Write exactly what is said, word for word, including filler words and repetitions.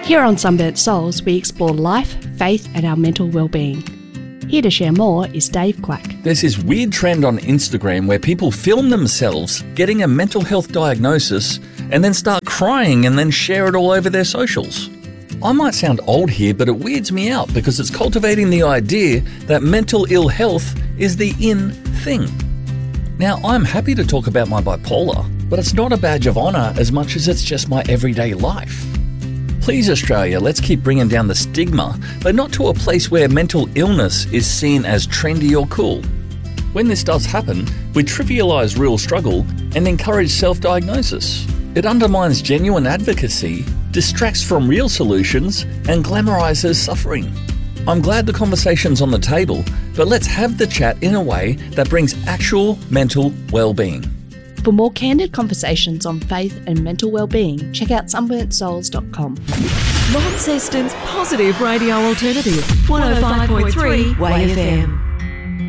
Here on Sunburnt Souls, we explore life, faith and our mental well-being. Here to share more is Dave Quack. There's this weird trend on Instagram where people film themselves getting a mental health diagnosis and then start crying and then share it all over their socials. I might sound old here, but it weirds me out because it's cultivating the idea that mental ill health is the in thing. Now, I'm happy to talk about my bipolar, but it's not a badge of honour as much as it's just my everyday life. Please, Australia, let's keep bringing down the stigma, but not to a place where mental illness is seen as trendy or cool. When this does happen, we trivialise real struggle and encourage self-diagnosis. It undermines genuine advocacy, distracts from real solutions, and glamorises suffering. I'm glad the conversation's on the table, but let's have the chat in a way that brings actual mental well-being. For more candid conversations on faith and mental well-being, check out sunburnt souls dot com. Launceston's positive radio alternative, one oh five point three Way F M.